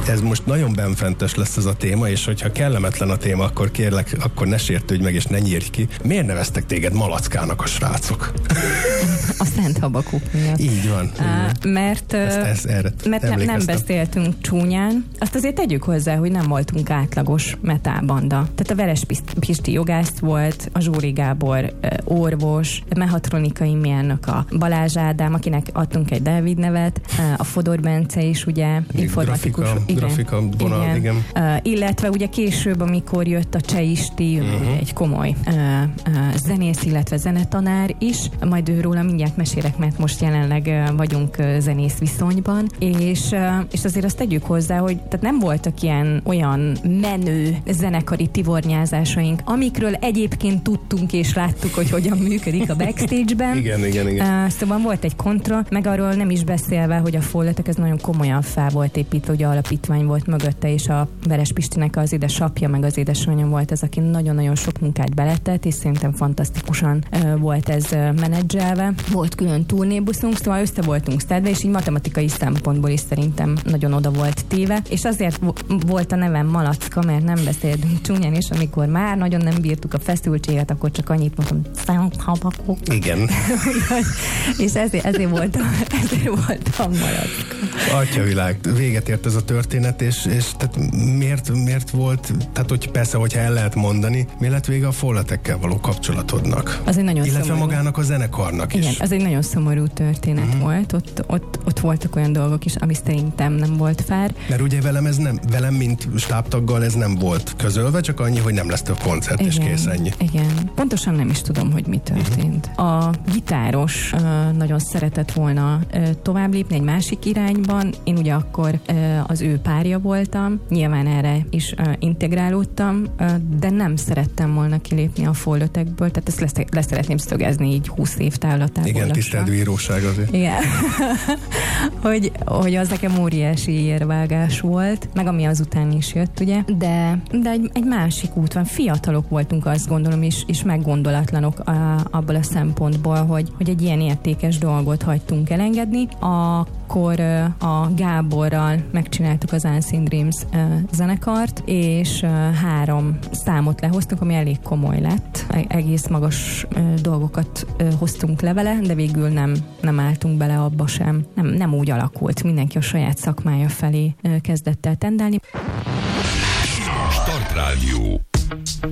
ez most nagyon benfentes lesz ez a téma, és hogyha kellemetlen a téma, akkor kérlek, akkor ne sértődj meg, és ne nyírj ki. Miért neveztek téged Malackának a srácok? A Szent Habakuk miatt. Így van. Mert nem beszéltünk csúnyán. Azt azért tegyük hozzá, hogy nem voltunk átlagos metalbanda. Tehát a Veres Pisti jogász volt, a Zsóri Gábor orvos, a mehatronikai mérnök a Balázs Ádám, akinek adtunk egy Dávid nevet, a Fodor Bence is ugye informatikus. Grafika vonal, igen. Illetve ugye később, amikor jött a Cseh Isti, egy komoly zenész, illetve zenetanár is, majd őróla mindjárt mesélek, mert most jelenleg vagyunk zenész viszonyban, és azért azt tegyük hozzá, hogy tehát nem voltak olyan menő zenekari tivornyázásaink, amikről egyébként tudtunk és láttuk, hogy hogyan működik a backstage-ben. Igen. Szóval volt egy kontra, meg arról nem is beszélve, hogy a Folletek ez nagyon komolyan fel volt építve, ugye alapítvány volt mögötte, és a Veres Pistinek az édesapja, meg az édesanyja volt az, aki nagyon-nagyon sok munkát beletett, és szerintem fantasztikusan volt ez menedzselve. Volt külön turnébuszunk, szóval össze voltunk szedve, és így matematikai szempontból is szerintem nagyon oda volt téve, és azért volt a nevem Malacka, mert nem beszéltünk csúnyán, és amikor már nagyon nem bírtuk a feszültséget, akkor csak annyit mondtam, Szent Habakuk. Igen. És ezért voltam Malacka. Atyavilág, véget ért ez a történet, és tehát miért volt, tehát hogy persze, hogyha el lehet mondani, mi lett vége a Folletekkel való kapcsolatodnak? Az egy nagyon illetve szomorú. Magának a zenekarnak is. Igen, az egy nagyon szomorú történet volt. Ott voltak olyan dolgok is, ami szerintem nem volt fair. Mert ugye velem, mint stábtaggal ez nem volt közölve, csak annyi, hogy nem lesz több koncert, és kész, ennyi. Igen. Pontosan nem is tudom, hogy mi történt. A gitáros nagyon szeretett volna tovább lépni egy másik irányban. Én ugye akkor az ő párja voltam, nyilván erre is integrálódtam, de nem szerettem volna kilépni a Folletekből, tehát ezt leszeretném szögezni így 20 év távlatából. Igen, tisztelt bíróság azért. Igen. hogy az nekem óriási érvágás volt, meg ami azután is jött, ugye, de egy másik út van. Fiatalok voltunk, azt gondolom, és meggondolatlanok abból a szempontból, hogy egy ilyen értékes dolgot hagytunk elengedni. Akkor a Gáborral megcsináltuk az Unseen Dreams zenekart, és 3 számot lehoztunk, ami elég komoly lett. Egész magas dolgokat hoztunk le vele, de végül nem álltunk bele abba sem. Nem úgy alakult. Mindenki a saját szakmája felé kezdett el tendálni. Startrádió.